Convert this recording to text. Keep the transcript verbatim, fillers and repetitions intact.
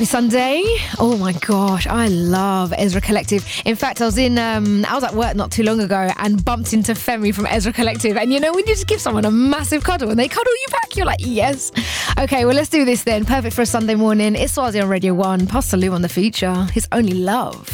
Happy Sunday. Oh my gosh, I love Ezra Collective. In fact, I was in, um, I was at work not too long ago and bumped into Femi from Ezra Collective. And you know, when you just give someone a massive cuddle and they cuddle you back, you're like, yes. Okay, well, let's do this then. Perfect for a Sunday morning. It's Swazi on Radio one. Pastor Lou on the feature. His only love.